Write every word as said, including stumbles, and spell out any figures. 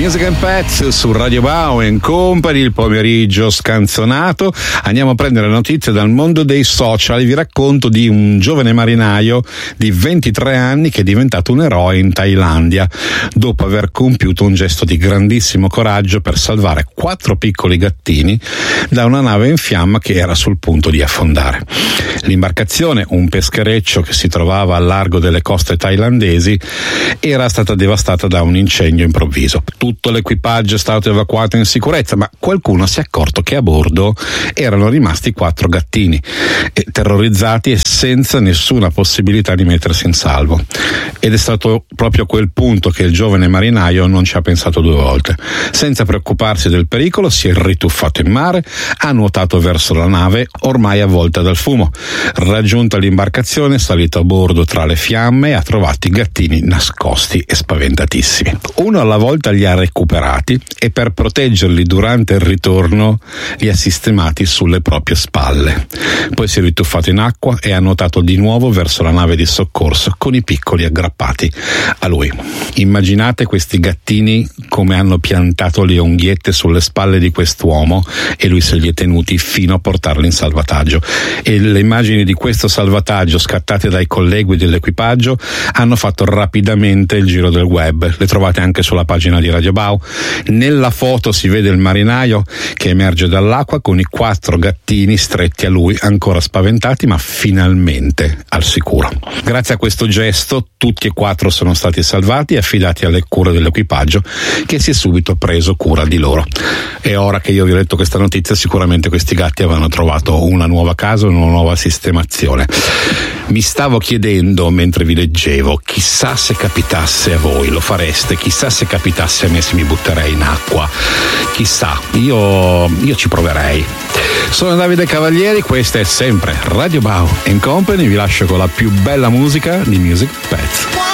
Music and Pets su Radio Bao and Company, il pomeriggio scanzonato. Andiamo a prendere notizie dal mondo dei social. Vi racconto di un giovane marinaio di ventitré anni che è diventato un eroe in Thailandia dopo aver compiuto un gesto di grandissimo coraggio per salvare quattro piccoli gattini da una nave in fiamma che era sul punto di affondare. L'imbarcazione, un peschereccio che si trovava al largo delle coste thailandesi, era stata devastata da un incendio improvviso. Tutto l'equipaggio è stato evacuato in sicurezza, ma qualcuno si è accorto che a bordo erano rimasti quattro gattini, e terrorizzati e senza nessuna possibilità di mettersi in salvo. Ed è stato proprio a quel punto che il giovane marinaio non ci ha pensato due volte. Senza preoccuparsi del pericolo, si è rituffato in mare, ha nuotato verso la nave ormai avvolta dal fumo. Raggiunta l'imbarcazione, è salito a bordo tra le fiamme e ha trovato i gattini nascosti e spaventatissimi. Uno alla volta li ha recuperati e per proteggerli durante il ritorno li ha sistemati sulle proprie spalle. Poi si è rituffato in acqua e ha nuotato di nuovo verso la nave di soccorso con i piccoli aggrappati a lui. Immaginate questi gattini come hanno piantato le unghiette sulle spalle di quest'uomo e lui se li è tenuti fino a portarli in salvataggio. E le immagini di questo salvataggio scattate dai colleghi dell'equipaggio hanno fatto rapidamente il giro del web. Le trovate anche sulla pagina di Radio Bao. Nella foto si vede il marinaio che emerge dall'acqua con i quattro gattini stretti a lui, ancora spaventati ma finalmente al sicuro. Grazie a questo gesto tutti e quattro sono stati salvati e affidati alle cure dell'equipaggio, che si è subito preso cura di loro. E ora che io vi ho letto questa notizia, sicuramente questi gatti avranno trovato una nuova casa, una nuova sistemazione. Mi stavo chiedendo mentre vi leggevo, chissà se capitasse a voi, lo fareste? Chissà se capitasse a me, se mi butterei in acqua? Chissà, io, io ci proverei. Sono Davide Cavalieri, questa è sempre Radio Bao and Company, vi lascio con la più bella musica di Music Pets.